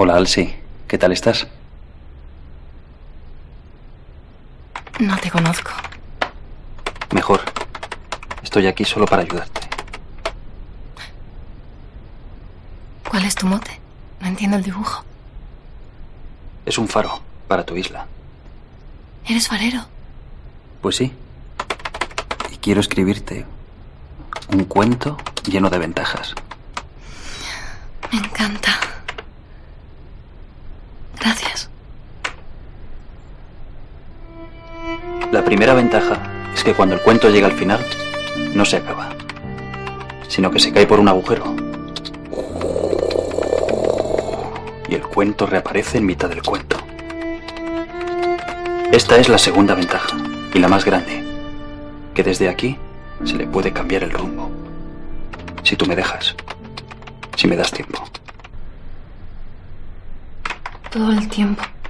Hola, Alsi. ¿Qué tal estás? No te conozco. Mejor. Estoy aquí solo para ayudarte. ¿Cuál es tu mote? No entiendo el dibujo. Es un faro para tu isla. ¿Eres farero? Pues sí. Y quiero escribirte un cuento lleno de ventajas. Me encanta. Gracias. La primera ventaja es que cuando el cuento llega al final, no se acaba, sino que se cae por un agujero. Y el cuento reaparece en mitad del cuento. Esta es la segunda ventaja, y la más grande, que desde aquí se le puede cambiar el rumbo. Si tú me dejas, si me das tiempo. Todo el tiempo.